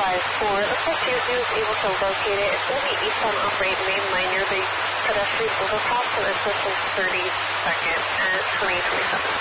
Looks like Tuesday was able to locate it. It's going to be eastbound off Right Main Line near the pedestrian overpass, so it's within 32nd at 2027.